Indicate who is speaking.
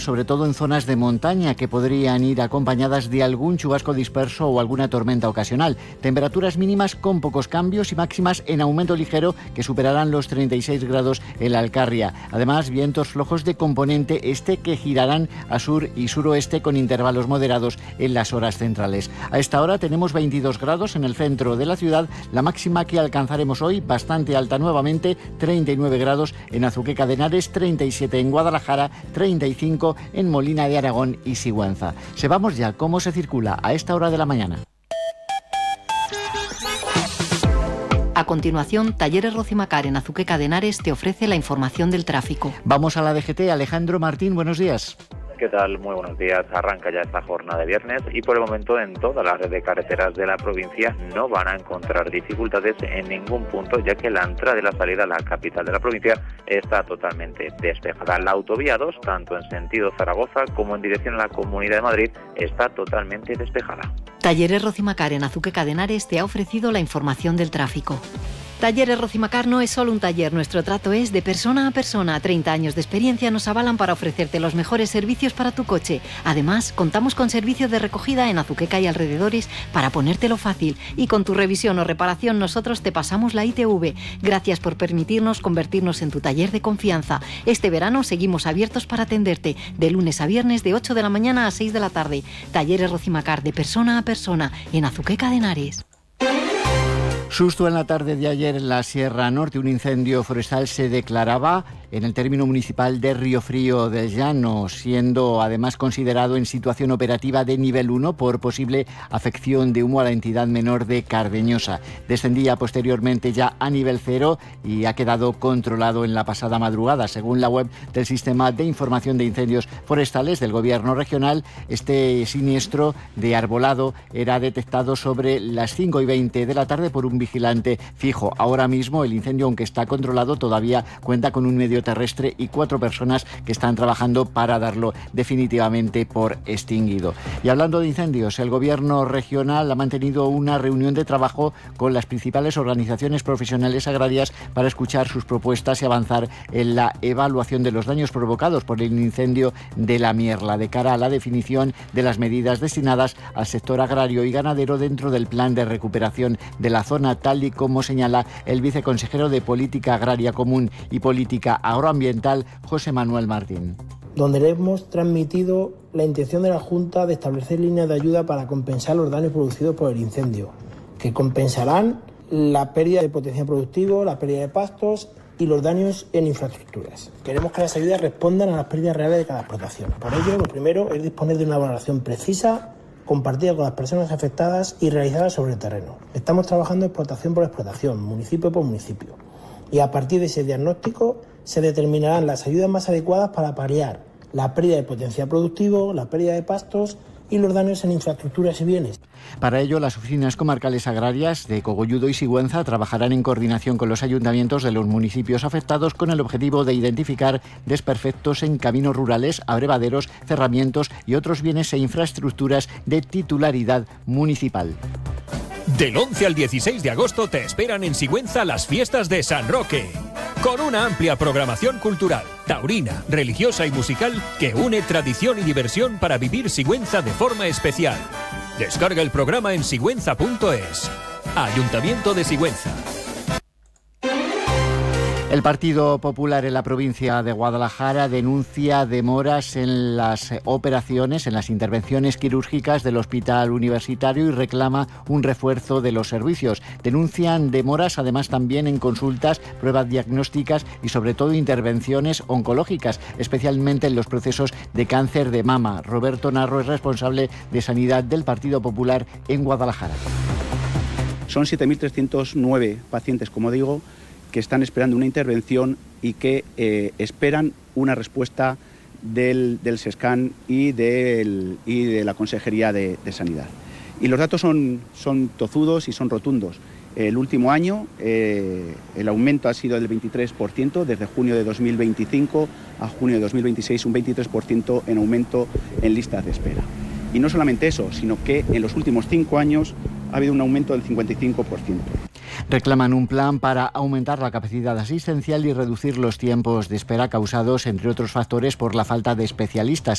Speaker 1: sobre todo en zonas de montaña, que podrían ir acompañadas de algún chubasco disperso o alguna tormenta ocasional. Temperaturas mínimas con pocos cambios y máximas en aumento ligero, que superarán los 36 grados en la Alcarria. Además, vientos flojos de componente este que girarán a sur y suroeste con intervalos moderados en las horas centrales. A esta hora tenemos 22 grados en el centro de la ciudad, la máxima que alcanzaremos hoy bastante alta nuevamente, 39 grados en Azuqueca de Henares, 37 en Guadalajara, 35 en Molina de Aragón y Sigüenza. Sepamos ya cómo se circula a esta hora de la mañana.
Speaker 2: A continuación, Talleres Rocimacar en Azuqueca de Henares te ofrece la información del tráfico.
Speaker 1: Vamos a la DGT. Alejandro Martín, buenos días.
Speaker 3: ¿Qué tal? Muy buenos días. Arranca ya esta jornada de viernes y por el momento en toda la red de carreteras de la provincia no van a encontrar dificultades en ningún punto, ya que la entrada y la salida a la capital de la provincia está totalmente despejada. La autovía 2, tanto en sentido Zaragoza como en dirección a la Comunidad de Madrid, está totalmente despejada.
Speaker 2: Talleres Rocimacar en Azuqueca de Henares te ha ofrecido la información del tráfico. Talleres Rocimacar no es solo un taller, nuestro trato es de persona a persona. 30 años de experiencia nos avalan para ofrecerte los mejores servicios para tu coche. Además, contamos con servicios de recogida en Azuqueca y alrededores para ponértelo fácil. Y con tu revisión o reparación nosotros te pasamos la ITV. Gracias por permitirnos convertirnos en tu taller de confianza. Este verano seguimos abiertos para atenderte, de lunes a viernes de 8 de la mañana a 6 de la tarde. Talleres Rocimacar de persona a persona en Azuqueca de Henares.
Speaker 1: Susto en la tarde de ayer en la Sierra Norte. Un incendio forestal se declaraba en el término municipal de Riofrío del Llano, siendo además considerado en situación operativa de nivel 1 por posible afección de humo a la entidad menor de Cardeñosa. Descendía posteriormente ya a nivel 0 y ha quedado controlado en la pasada madrugada. Según la web del Sistema de Información de Incendios Forestales del Gobierno Regional, este siniestro de arbolado era detectado sobre las 5:20 de la tarde por un vigilante fijo. Ahora mismo el incendio, aunque está controlado, todavía cuenta con un medio terrestre y 4 personas que están trabajando para darlo definitivamente por extinguido. Y hablando de incendios, el Gobierno regional ha mantenido una reunión de trabajo con las principales organizaciones profesionales agrarias para escuchar sus propuestas y avanzar en la evaluación de los daños provocados por el incendio de la Mierla, de cara a la definición de las medidas destinadas al sector agrario y ganadero dentro del plan de recuperación de la zona, tal y como señala el viceconsejero de Política Agraria Común y Política Agroambiental, José Manuel Martín.
Speaker 4: Donde le hemos transmitido la intención de la Junta de establecer líneas de ayuda para compensar los daños producidos por el incendio, que compensarán la pérdida de potencial productivo, la pérdida de pastos y los daños en infraestructuras. Queremos que las ayudas respondan a las pérdidas reales de cada explotación. Por ello, lo primero es disponer de una valoración precisa, compartida con las personas afectadas y realizada sobre el terreno. Estamos trabajando explotación por explotación, municipio por municipio. Y a partir de ese diagnóstico se determinarán las ayudas más adecuadas para paliar la pérdida de potencial productivo, la pérdida de pastos y los daños en infraestructuras y bienes.
Speaker 1: Para ello, las oficinas comarcales agrarias de Cogolludo y Sigüenza trabajarán en coordinación con los ayuntamientos de los municipios afectados con el objetivo de identificar desperfectos en caminos rurales, abrevaderos, cerramientos y otros bienes e infraestructuras de titularidad municipal.
Speaker 5: Del 11 al 16 de agosto te esperan en Sigüenza las fiestas de San Roque, con una amplia programación cultural, taurina, religiosa y musical que une tradición y diversión para vivir Sigüenza de forma especial. Descarga el programa en sigüenza.es. Ayuntamiento de Sigüenza.
Speaker 1: El Partido Popular en la provincia de Guadalajara denuncia demoras en las operaciones, en las intervenciones quirúrgicas del Hospital Universitario y reclama un refuerzo de los servicios. Denuncian demoras además también en consultas, pruebas diagnósticas y sobre todo intervenciones oncológicas, especialmente en los procesos de cáncer de mama. Roberto Narro es responsable de Sanidad del Partido Popular en Guadalajara.
Speaker 6: Son 7.309 pacientes, como digo, que están esperando una intervención y que esperan una respuesta del SESCAN y de la Consejería de Sanidad. Y los datos son tozudos y son rotundos. El último año el aumento ha sido del 23%, desde junio de 2025 a junio de 2026 un 23% en aumento en listas de espera. Y no solamente eso, sino que en los últimos 5 años ha habido un aumento del 55%.
Speaker 1: Reclaman un plan para aumentar la capacidad asistencial y reducir los tiempos de espera causados, entre otros factores, por la falta de especialistas.